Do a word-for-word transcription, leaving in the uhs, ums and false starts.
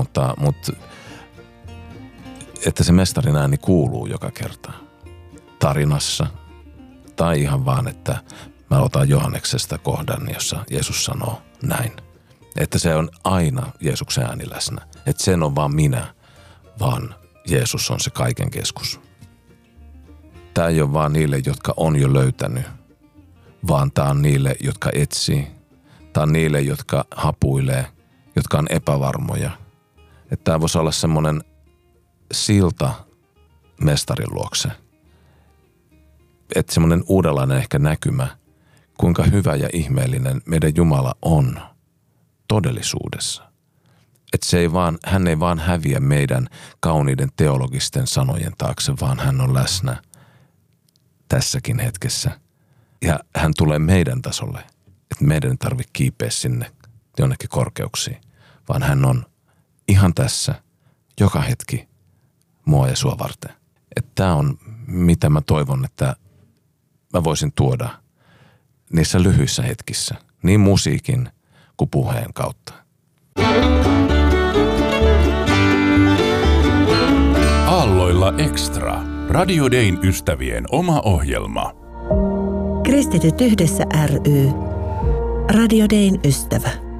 mutta, mutta että se mestarin ääni kuuluu joka kerta tarinassa tai ihan vaan, että mä otan Johanneksesta kohdan, jossa Jeesus sanoo näin. Että se on aina Jeesuksen ääni läsnä. Että sen on vaan minä, vaan Jeesus on se kaiken keskus. Tämä ei ole vaan niille, jotka on jo löytänyt, vaan tämä on niille, jotka etsii. Tämä on niille, jotka hapuilee, jotka on epävarmoja. Että tämä voisi olla semmoinen silta mestarin luokse. Että semmoinen uudenlainen ehkä näkymä, kuinka hyvä ja ihmeellinen meidän Jumala on todellisuudessa. Että se ei vaan, hän ei vaan häviä meidän kauniiden teologisten sanojen taakse, vaan hän on läsnä tässäkin hetkessä. Ja hän tulee meidän tasolle, että meidän ei tarvitse kiipeä sinne jonnekin korkeuksiin, vaan hän on ihan tässä joka hetki mua ja sua varten. Että tämä on, mitä mä toivon, että mä voisin tuoda niissä lyhyissä hetkissä, niin musiikin kuin puheen kautta. Aalloilla Extra. Radio Dayn ystävien oma ohjelma. Kristityt yhdessä ry. Radio Dayn ystävä.